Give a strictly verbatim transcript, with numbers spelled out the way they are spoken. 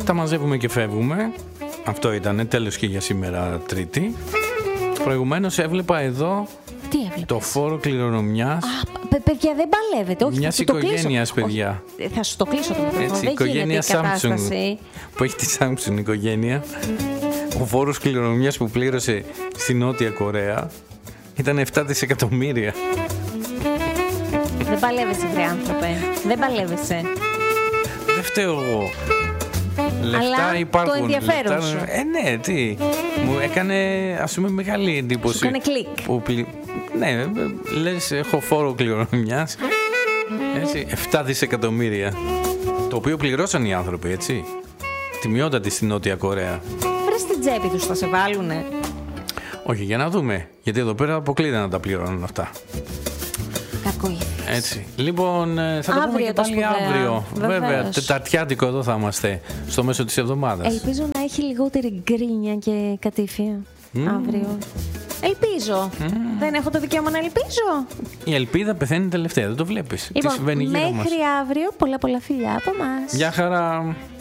Τα μαζεύουμε και φεύγουμε. Αυτό ήταν, τέλος και για σήμερα Τρίτη. Προηγουμένως έβλεπα εδώ Τι έβλεπες? το φόρο κληρονομιάς. Α, παι- παιδιά, δεν παλεύετε. Όχι, Μιας θα σου το οικογένειας, κλείσω. παιδιά. Όχι, θα σου το κλείσω το μικρόφωνο. Έτσι, Δεν οικογένεια γίνεται η κατάσταση. Samsung. Που έχει τη Samsung οικογένεια. Ο φόρος κληρονομιάς που πλήρωσε στη Νότια Κορέα ήταν επτά δισεκατομμύρια. Δεν παλεύεσαι, βρε άνθρωπε. Δεν παλεύεσαι. Δεν φταίω εγώ. Λεφτά Αλλά υπάρχουν. το ενδιαφέρον λεφτά... σου. Ε, ναι, τι. Μου έκανε, ας πούμε, μεγάλη εντύπωση. Σου έκανε κλικ. Που πλη... Ναι, λες, έχω φόρο κληρονομιάς. Έτσι, επτά δισεκατομμύρια. Το οποίο πληρώσαν οι άνθρωποι, έτσι. Τιμιότατη στη Νότια Κορέα. Βρε στην τσέπη τους θα σε βάλουνε. Όχι, για να δούμε. Γιατί εδώ πέρα αποκλείται να τα πληρώνουν αυτά. Κακό. Έτσι. Λοιπόν, θα το πούμε Αύριο και το πάλι σπουδαίο. αύριο. Βεβαίως. Βέβαια, τεταρτιάτικο εδώ θα είμαστε στο μέσο της εβδομάδας. Ελπίζω να έχει λιγότερη γκρίνια και κατήφια Mm. αύριο. Ελπίζω. Mm. Δεν έχω το δικαίωμα να ελπίζω. Η ελπίδα πεθαίνει τελευταία, δεν το βλέπεις. Λοιπόν, Τι συμβαίνει γύρω μας. μέχρι αύριο πολλά πολλά φιλιά από μας. Γεια χαρά.